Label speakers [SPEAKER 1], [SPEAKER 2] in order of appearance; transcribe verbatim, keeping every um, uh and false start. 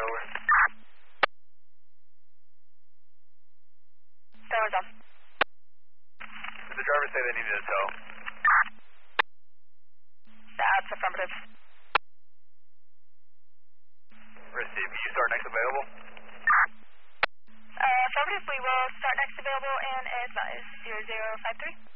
[SPEAKER 1] over.
[SPEAKER 2] Tower's off.
[SPEAKER 1] Did the driver say they needed a tow?
[SPEAKER 2] That's affirmative.
[SPEAKER 1] Receive. Can you start next available?
[SPEAKER 2] Uh, affirmative, we will start next available and advise zero zero five three.